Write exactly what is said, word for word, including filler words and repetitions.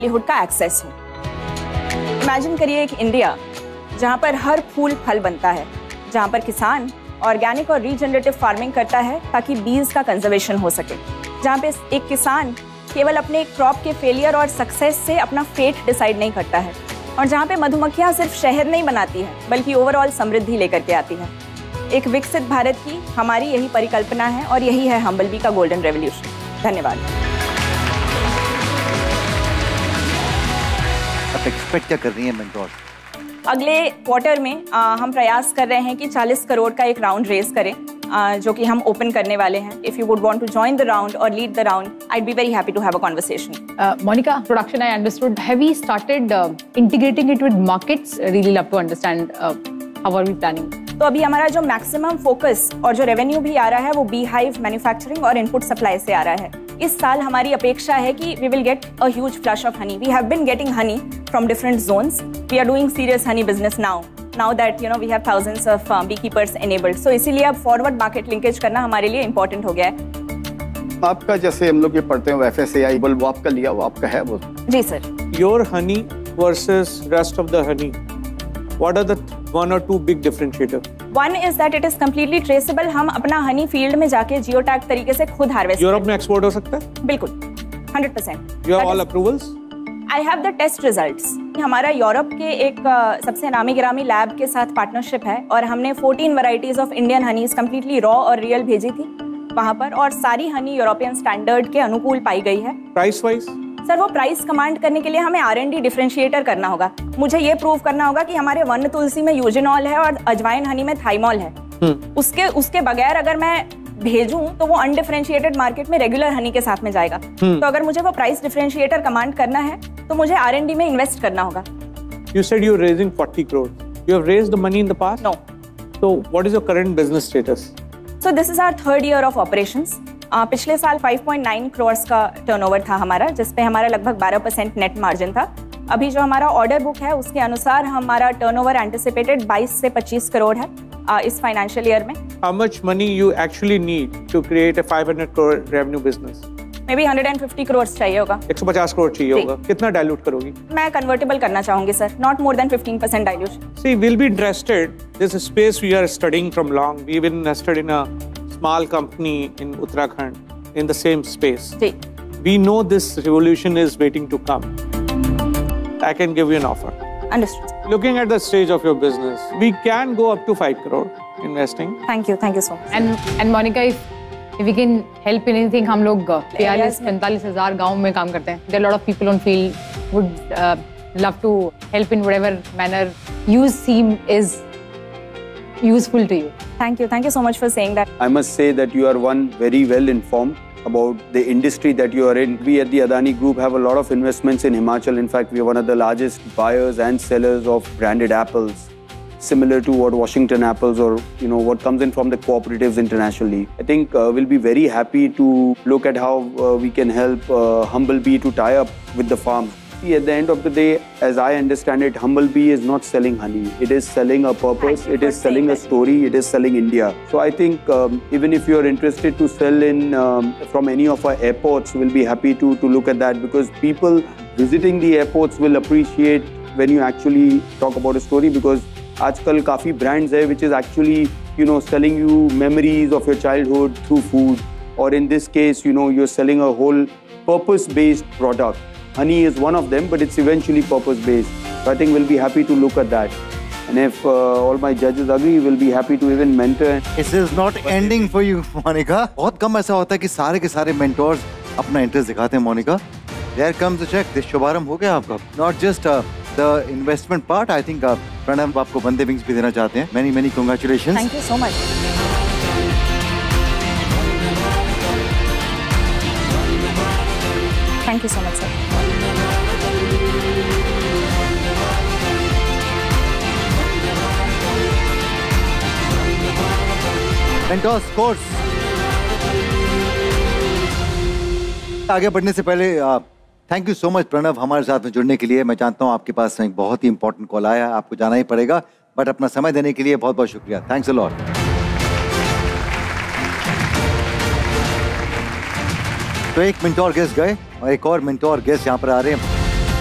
Livelihood का access हो। Imagine करिए एक इंडिया जहाँ पर हर फूल फल बनता है, जहाँ पर किसान ऑर्गेनिक और रीजनरेटिव फार्मिंग करता है ताकि बीज का कंजर्वेशन हो सके, जहाँ पे एक किसान केवल अपने क्रॉप के फेलियर और सक्सेस से अपना फेट डिसाइड नहीं करता है, और जहाँ पे मधुमक्खियाँ सिर्फ शहद नहीं बनाती है बल्कि ओवरऑल समृद्धि लेकर के आती है। एक विकसित भारत की हमारी यही परिकल्पना है और यही है हम्बल बी का गोल्डन रेवोल्यूशन। धन्यवाद। आप एक्सपेक्ट क्या कर रही हैं मेंटोर? अगले क्वार्टर में आ, हम प्रयास कर रहे हैं कि चालीस करोड़ का एक राउंड रेज करें, आ, जो कि हम ओपन करने वाले हैं। If you would want to join the round और lead the round, I'd be very happy to have a conversation. Uh, Monica, production I understood. Have we started uh, integrating it with markets? Really love to understand uh, how are we planning? तो अभी हमारा जो maximum focus और जो revenue भी आ रहा है वो बी हाइव मैन्युफैक्चरिंग और इनपुट सप्लाई से आ रहा है। इस साल हमारी अपेक्षा है कि we will get a huge flush of honey. We have been getting honey from different zones. We are doing serious Honey business now now that you know we have thousands of B keepers enabled. सो इसीलिए अब forward market linkage करना हमारे लिए important हो गया है। आपका जैसे हम लोग ये पढ़ते हैं एफ एस ए आई, वो आपका लिया वो आपका है वो? जी sir. Your honey versus rest of the honey, what are the one or two big differentiator? One is that it is completely traceable. हम अपना हनी फील्ड में जाके जियो टैग तरीके से खुद हार्वेस्ट। यूरोप में एक्सपोर्ट हो सकता है? बिल्कुल, hundred percent. You have all approvals? I have the test results. हमारा यूरोप के एक uh, सबसे नामी गिरामी लैब के साथ पार्टनरशिप है और हमने fourteen varieties of Indian honeys completely raw और रियल भेजी थी वहाँ पर, और सारी हनी यूरोपियन स्टैंडर्ड के अनुकूल पाई गई है। Price wise? सर वो प्राइस कमांड करने के लिए हमें आर एन डी डिफरेंशिएटर करना होगा। मुझे ये प्रूव करना होगा कि हमारे वन तुलसी में यूजिनॉल है और अजवाइन हनी में थाइमॉल है। उसके उसके बगैर अगर मैं भेजूं तो वो अनडिफरेंशिएटेड मार्केट में रेगुलर हनी के साथ में जाएगा। तो अगर मुझे वो प्राइस डिफरेंशिएटर कमांड करना है तो मुझे आर एन डी में इन्वेस्ट करना होगा। You said you are raising forty crore. You have raised the money in the past? No. So what is your current business status? So this is our third year of operations. Uh, पिछले साल five point nine crore का turnover था हमारा, जिसपे हमारा लगभग बारह percent net margin था। अभी जो हमारा ऑर्डर बुक है उसके अनुसार हमारा टर्नओवर एंटिसिपेटेड बाईस से पच्चीस करोड़ है uh, इस फाइनेंशियल ईयर में। How much money you actually need to create a five hundred crore revenue business? May be one hundred fifty crore चाहिए होगा। एक सौ पचास करोड़ चाहिए होगा। कितना डाइल्यूट करोगी? मैं कन्वर्टेबल करना चाहूंगी sir, not more than fifteen percent dilution. See, we'll be interested. This is a space we are studying from long. We've been invested in a small company in Uttarakhand in the same space. Ji. We know this revolution is waiting to come. I can give you an offer. Understood. Looking at the stage of your business, we can go up to five crore investing. Thank you, thank you so much. And and Monica, if if we can help in anything, हम लोग बयालीस पैंतालीस हजार गाँव में काम करते हैं. There are a lot of people on field would uh, love to help in whatever manner you seem is useful to you. Thank you, thank you so much for saying that. I must say that you are one very well informed about the industry that you are in. We at the Adani Group have a lot of investments in Himachal. In fact, we are one of the largest buyers and sellers of branded apples, similar to what Washington apples or you know what comes in from the cooperatives internationally. I think uh, we'll be very happy to look at how uh, we can help uh, Humble Bee to tie up with the farms. See, at the end of the day, as I understand it, Humble Bee is not selling honey. It is selling a purpose. It is selling a story. It is selling India. So I think um, even if you are interested to sell in um, from any of our airports, we'll be happy to to look at that, because people visiting the airports will appreciate when you actually talk about a story, because आजकल काफी brands है which is actually you know selling you memories of your childhood through food, or in this case you know you're selling a whole purpose-based product. Honey is one of them, but it's eventually purpose-based. So I think we'll be happy to look at that. And if uh, all my judges agree, we'll be happy to even mentor. This is not ending for you, Monica. बहुत कम ऐसा होता है कि सारे के सारे mentors अपना interest दिखाते हैं, Monica. There comes the check. This शुभारंभ हो गया आपका. Not just uh, the investment part. I think uh, Pranav आपको बंदे विंग्स भी देना चाहते हैं. Many many congratulations. Thank you so much. Thank you so much, sir. Mentors course. आगे बढ़ने से पहले thank you so much Pranav हमारे साथ में जुड़ने के लिए। मैं जानता हूँ आपके पास एक बहुत ही इंपॉर्टेंट कॉल आया, आपको जाना ही पड़ेगा, बट अपना समय देने के लिए बहुत बहुत शुक्रिया। Thanks a lot. तो एक मेंटोर गेस्ट गए और एक और मेंटोर गेस्ट यहाँ पर आ रहे हैं।